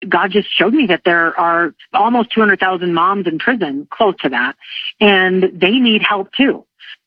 God just showed me that there are almost 200,000 moms in prison, close to that, and they need help too.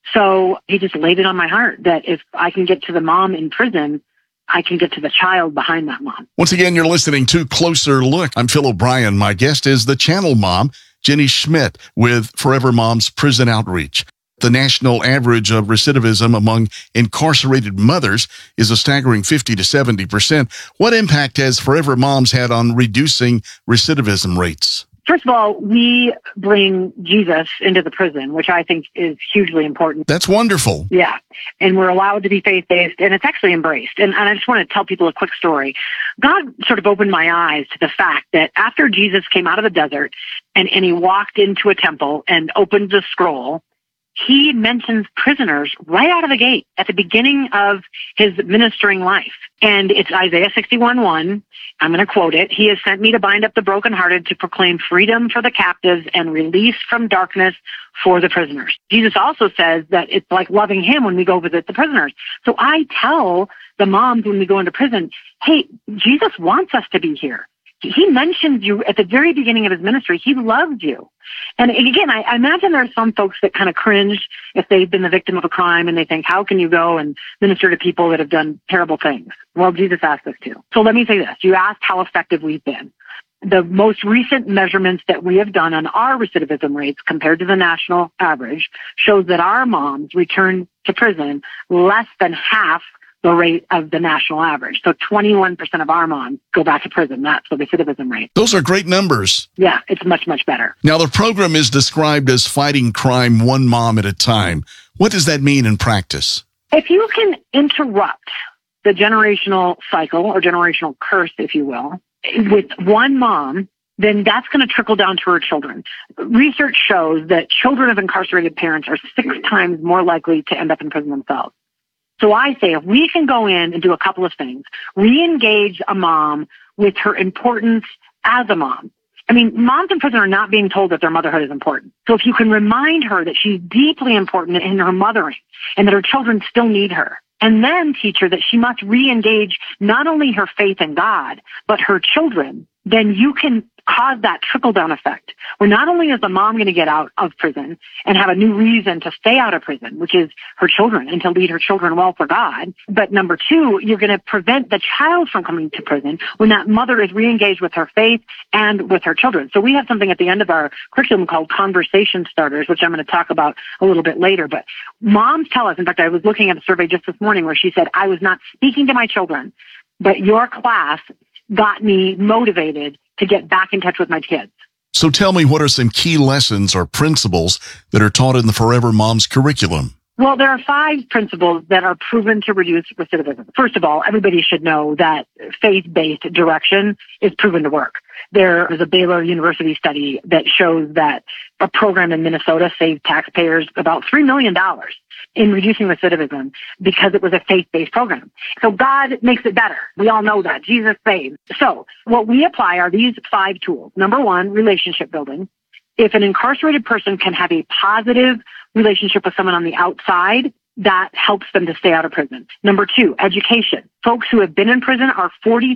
So he just laid it on my heart that if I can get to the mom in prison, I can get to the child behind that mom. Once again, you're listening to Closer Look. I'm Phil O'Brien. My guest is the Channel Mom, Jenny Schmidt, with Forever Moms Prison Outreach. The national average of recidivism among incarcerated mothers is a staggering 50 to 70%. What impact has Forever Moms had on reducing recidivism rates? First of all, we bring Jesus into the prison, which I think is hugely important. That's wonderful. Yeah. And we're allowed to be faith-based, and it's actually embraced. And I just want to tell people a quick story. God sort of opened my eyes to the fact that after Jesus came out of the desert and he walked into a temple and opened the scroll, he mentions prisoners right out of the gate at the beginning of his ministering life. And it's Isaiah 61:1. I'm going to quote it. He has sent me to bind up the brokenhearted, to proclaim freedom for the captives and release from darkness for the prisoners. Jesus also says that it's like loving him when we go visit the prisoners. So I tell the moms when we go into prison, hey, Jesus wants us to be here. He mentions you at the very beginning of his ministry. He loves you. And again, I imagine there are some folks that kind of cringe if they've been the victim of a crime and they think, how can you go and minister to people that have done terrible things? Well, Jesus asked us to. So let me say this. You asked how effective we've been. The most recent measurements that we have done on our recidivism rates compared to the national average shows that our moms return to prison less than half the rate of the national average. So 21% of our moms go back to prison. That's the recidivism rate. Those are great numbers. Yeah, it's much, much better. Now, the program is described as fighting crime one mom at a time. What does that mean in practice? If you can interrupt the generational cycle or generational curse, if you will, with one mom, then that's going to trickle down to her children. Research shows that children of incarcerated parents are 6 times more likely to end up in prison themselves. So I say if we can go in and do a couple of things, re-engage a mom with her importance as a mom. I mean, moms in prison are not being told that their motherhood is important. So if you can remind her that she's deeply important in her mothering and that her children still need her, and then teach her that she must re-engage not only her faith in God, but her children, then you can cause that trickle-down effect, where not only is the mom going to get out of prison and have a new reason to stay out of prison, which is her children, and to lead her children well for God, but number 2, you're going to prevent the child from coming to prison when that mother is re-engaged with her faith and with her children. So we have something at the end of our curriculum called Conversation Starters, which I'm going to talk about a little bit later. But moms tell us, in fact, I was looking at a survey just this morning where she said, I was not speaking to my children, but your class got me motivated to get back in touch with my kids. So tell me, what are some key lessons or principles that are taught in the Forever Moms curriculum? Well, there are 5 principles that are proven to reduce recidivism. First of all, everybody should know that faith-based direction is proven to work. There is a Baylor University study that shows that a program in Minnesota saved taxpayers about $3 million in reducing recidivism because it was a faith-based program. So God makes it better. We all know that. Jesus saves. So what we apply are these 5 tools. Number 1, relationship building. If an incarcerated person can have a positive relationship with someone on the outside, that helps them to stay out of prison. Number 2, education. Folks who have been in prison are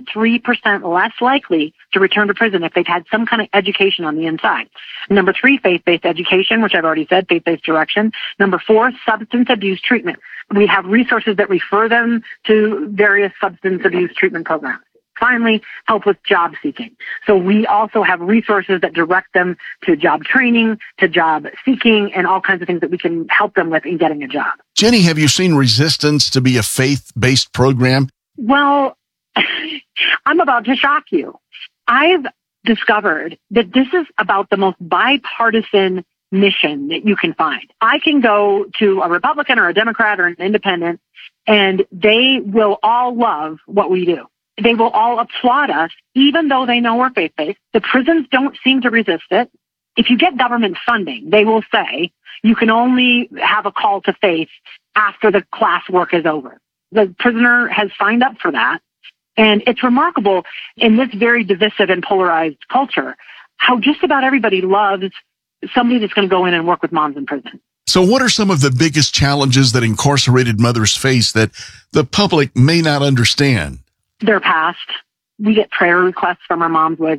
43% less likely to return to prison if they've had some kind of education on the inside. Number 3, faith-based education, which I've already said, faith-based direction. Number 4, substance abuse treatment. We have resources that refer them to various substance abuse treatment programs. Finally, help with job seeking. So we also have resources that direct them to job training, to job seeking, and all kinds of things that we can help them with in getting a job. Jenny, have you seen resistance to be a faith-based program? Well, I'm about to shock you. I've discovered that this is about the most bipartisan mission that you can find. I can go to a Republican or a Democrat or an independent, and they will all love what we do. They will all applaud us, even though they know we're faith-based. The prisons don't seem to resist it. If you get government funding, they will say you can only have a call to faith after the class work is over. The prisoner has signed up for that. And it's remarkable in this very divisive and polarized culture how just about everybody loves somebody that's going to go in and work with moms in prison. So what are some of the biggest challenges that incarcerated mothers face that the public may not understand? Their past. We get prayer requests from our moms with